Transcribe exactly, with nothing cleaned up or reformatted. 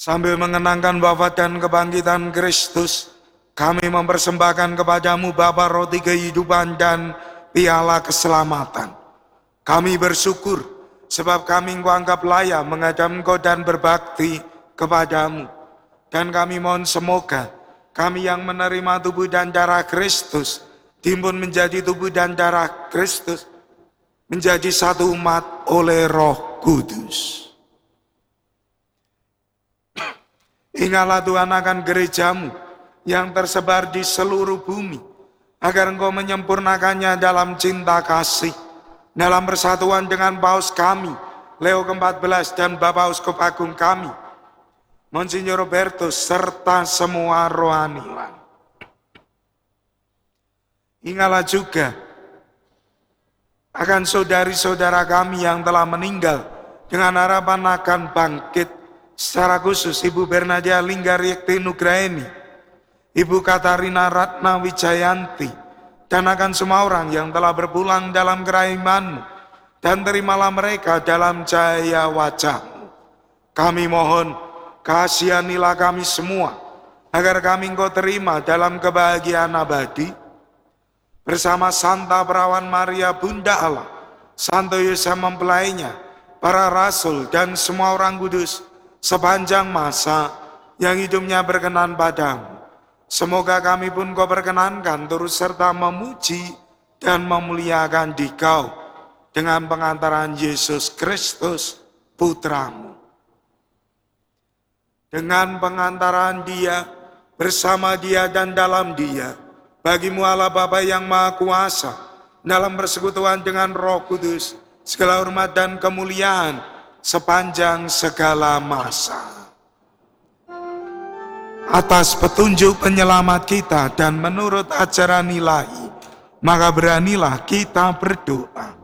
Sambil mengenangkan wafat dan kebangkitan Kristus, kami mempersembahkan kepadamu Bapa roti kehidupan dan piala keselamatan. Kami bersyukur sebab kami Engkau anggap layak menghadap Engkau dan berbakti kepadamu. Dan kami mohon semoga kami yang menerima tubuh dan darah Kristus timbun menjadi tubuh dan darah Kristus, menjadi satu umat oleh Roh Kudus. Ingatlah Tuhan akan gerejamu yang tersebar di seluruh bumi, agar Engkau menyempurnakannya dalam cinta kasih, dalam persatuan dengan Paus kami, Leo keempat belas, dan Bapak Uskup Agung kami, Monsinyur Robertus, serta semua rohaniwan. Ingatlah juga akan saudari-saudara kami yang telah meninggal, dengan harapan akan bangkit. Secara khusus Ibu Bernadia Linggaryekti Nugraeni, Ibu Katarina Ratna Wijayanti, dan akan semua orang yang telah berpulang dalam kerahim-Mu, dan terimalah mereka dalam cahaya wajah-Mu. Kami mohon, kasihanilah kami semua, agar kami Engkau terima dalam kebahagiaan abadi, bersama Santa Perawan Maria Bunda Allah, Santo Yosef mempelainya, para rasul, dan semua orang kudus, sepanjang masa yang hidupnya berkenan padamu. Semoga kami pun Kau perkenankan turut serta memuji dan memuliakan Dikau dengan pengantaran Yesus Kristus Putramu. Dengan pengantaran Dia, bersama Dia dan dalam Dia, bagimu Allah Bapa yang Maha Kuasa, dalam persekutuan dengan Roh Kudus, segala hormat dan kemuliaan sepanjang segala masa. Atas petunjuk penyelamat kita dan menurut ajaran ilahi, maka beranilah kita berdoa.